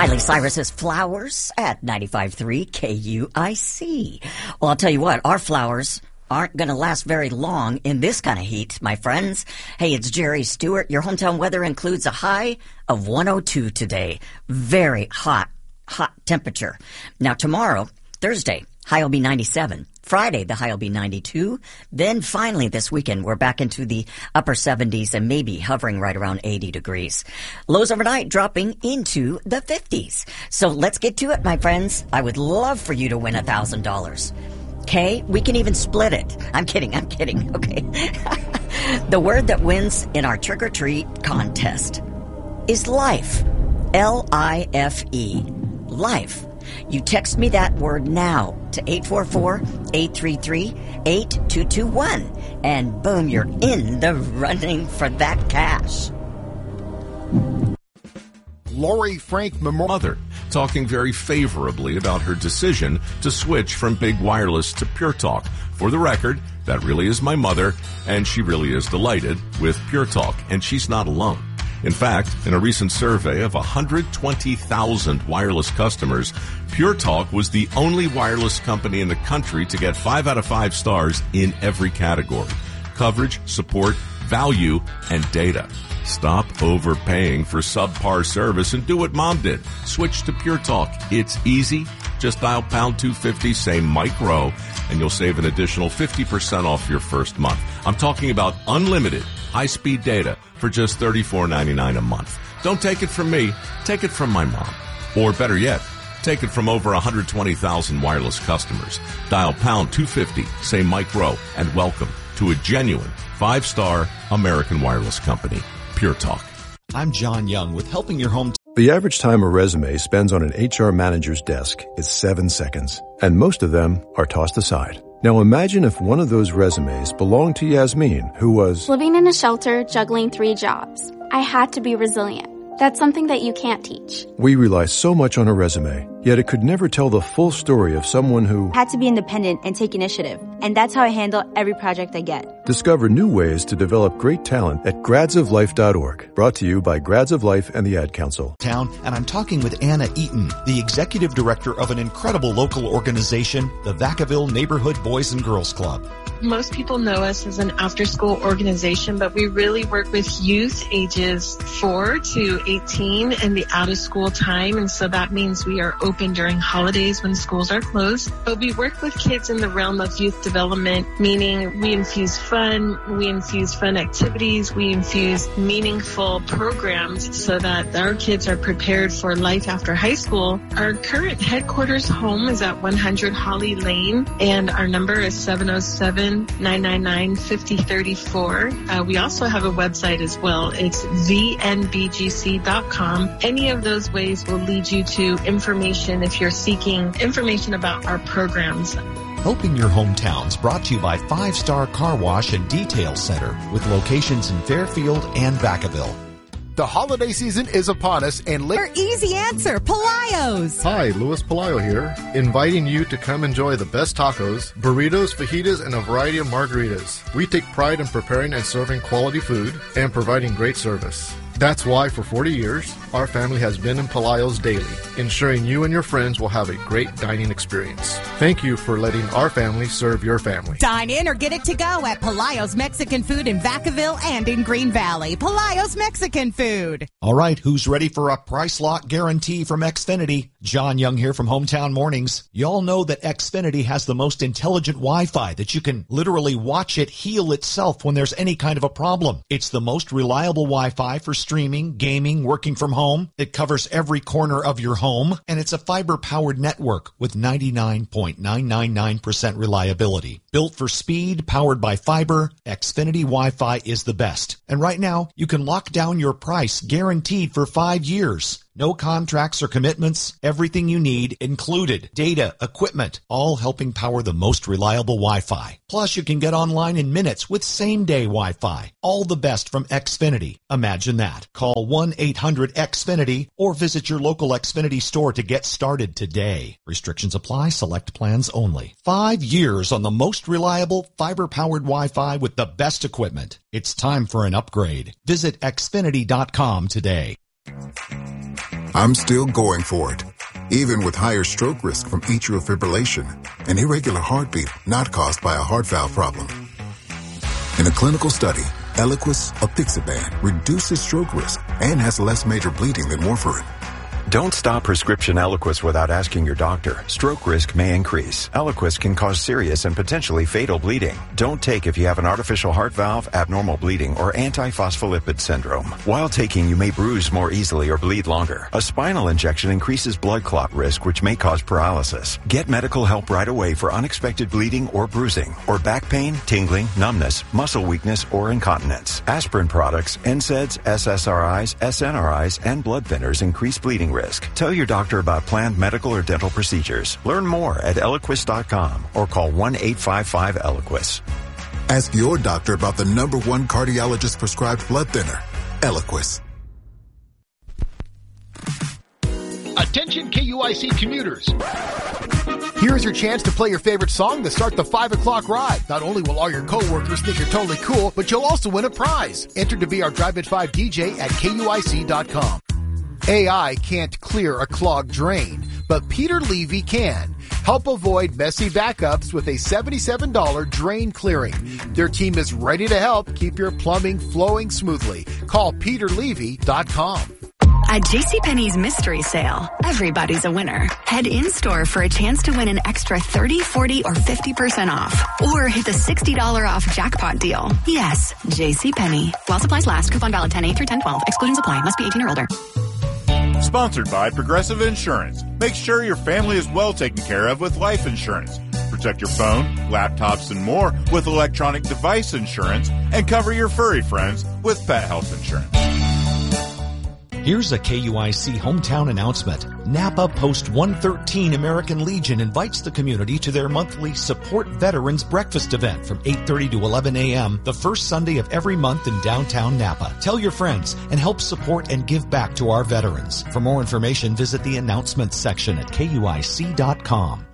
Miley Cyrus's Flowers at 95.3 KUIC. Well, I'll tell you what, our flowers aren't going to last very long in this kind of heat, my friends. Hey, it's Jerry Stewart. Your hometown weather includes a high of 102 today. Very hot temperature. Now, tomorrow, Thursday, high will be 97. Friday, the high will be 92. Then finally this weekend, we're back into the upper 70s and maybe hovering right around 80 degrees. Lows overnight dropping into the 50s. So let's get to it, my friends. I would love for you to win $1,000. Okay? We can even split it. I'm kidding. Okay. The word that wins in our trick or treat contest is life. L-I-F-E. Life. You text me that word now to 844-833-8221. And boom, you're in the running for that cash. Lori Frank Mother, talking very favorably about her decision to switch from Big Wireless to Pure Talk. For the record, that really is my mother, and she really is delighted with Pure Talk, and she's not alone. In fact, in a recent survey of 120,000 wireless customers, Pure Talk was the only wireless company in the country to get 5 out of 5 stars in every category: coverage, support, value, and data. Stop overpaying for subpar service and do what Mom did. Switch to Pure Talk. It's easy. Just dial pound 250, say Mike Rowe, and you'll save an additional 50% off your first month. I'm talking about unlimited high-speed data for just $34.99 a month. Don't take it from me. Take it from my mom. Or better yet, take it from over 120,000 wireless customers. Dial pound 250, say Mike Rowe, and welcome to a genuine 5-star American wireless company, Pure Talk. I'm John Young with Helping Your Home. The average time a resume spends on an HR manager's desk is 7 seconds, and most of them are tossed aside. Now imagine if one of those resumes belonged to Yasmin, who was living in a shelter, juggling 3 jobs. I had to be resilient. That's something that you can't teach. We rely so much on a resume, yet it could never tell the full story of someone who had to be independent and take initiative. And that's how I handle every project I get. Discover new ways to develop great talent at gradsoflife.org. Brought to you by Grads of Life and the Ad Council. And I'm talking with Anna Eaton, the executive director of an incredible local organization, the Vacaville Neighborhood Boys and Girls Club. Most people know us as an after-school organization, but we really work with youth ages 4 to 18 in the out-of-school time, and so that means we are open during holidays when schools are closed. But we work with kids in the realm of youth development, meaning we infuse fun activities, we infuse meaningful programs so that our kids are prepared for life after high school. Our current headquarters home is at 100 Holly Lane, and our number is 707-999-5034. We also have a website as well. It's vnbgc.com. Any of those ways will lead you to information if you're seeking information about our programs. Helping Your Hometowns, brought to you by 5-Star Car Wash and Detail Center with locations in Fairfield and Vacaville. The holiday season is upon us, and your easy answer, Palaio's. Hi, Louis Palaio here, inviting you to come enjoy the best tacos, burritos, fajitas, and a variety of margaritas. We take pride in preparing and serving quality food and providing great service. That's why for 40 years, our family has been in Palaio's daily, ensuring you and your friends will have a great dining experience. Thank you for letting our family serve your family. Dine in or get it to go at Palaio's Mexican Food in Vacaville and in Green Valley. Palaio's Mexican Food. All right, who's ready for a price lock guarantee from Xfinity? John Young here from Hometown Mornings. Y'all know that Xfinity has the most intelligent Wi-Fi that you can literally watch it heal itself when there's any kind of a problem. It's the most reliable Wi-Fi for streaming, gaming, working from home. It covers every corner of your home, and it's a fiber-powered network with 99.999% reliability. Built for speed, powered by fiber, Xfinity Wi-Fi is the best. And right now, you can lock down your price guaranteed for 5 years. No contracts or commitments, everything you need included. Data, equipment, all helping power the most reliable Wi-Fi. Plus, you can get online in minutes with same-day Wi-Fi. All the best from Xfinity. Imagine that. Call 1-800-XFINITY or visit your local Xfinity store to get started today. Restrictions apply. Select plans only. 5 years on the most reliable fiber-powered Wi-Fi with the best equipment. It's time for an upgrade. Visit Xfinity.com today. I'm still going for it, even with higher stroke risk from atrial fibrillation, an irregular heartbeat not caused by a heart valve problem. In a clinical study, Eliquis apixaban reduces stroke risk and has less major bleeding than warfarin. Don't stop prescription Eliquis without asking your doctor. Stroke risk may increase. Eliquis can cause serious and potentially fatal bleeding. Don't take if you have an artificial heart valve, abnormal bleeding, or antiphospholipid syndrome. While taking, you may bruise more easily or bleed longer. A spinal injection increases blood clot risk, which may cause paralysis. Get medical help right away for unexpected bleeding or bruising, or back pain, tingling, numbness, muscle weakness, or incontinence. Aspirin products, NSAIDs, SSRIs, SNRIs, and blood thinners increase bleeding risk. Tell your doctor about planned medical or dental procedures. Learn more at Eliquis.com or call 1-855-ELIQUIS. Ask your doctor about the #1 cardiologist prescribed blood thinner, Eliquis. Attention KUIC commuters. Here's your chance to play your favorite song to start the 5 o'clock ride. Not only will all your coworkers think you're totally cool, but you'll also win a prize. Enter to be our Drive at 5 DJ at KUIC.com. AI can't clear a clogged drain, but Peter Levy can. Help avoid messy backups with a $77 drain clearing. Their team is ready to help keep your plumbing flowing smoothly. Call PeterLevy.com. At JCPenney's Mystery Sale, everybody's a winner. Head in-store for a chance to win an extra 30, 40, or 50% off. Or hit the $60 off jackpot deal. Yes, JCPenney. While supplies last, coupon valid 10/8 through 10/12. Exclusions apply. Must be 18 or older. Sponsored by Progressive Insurance. Make sure your family is well taken care of with life insurance. Protect your phone, laptops, and more with electronic device insurance, and cover your furry friends with pet health insurance. Here's a KUIC hometown announcement. Napa Post 113 American Legion invites the community to their monthly Support Veterans Breakfast event from 8:30 to 11 a.m. the first Sunday of every month in downtown Napa. Tell your friends and help support and give back to our veterans. For more information, visit the announcements section at KUIC.com.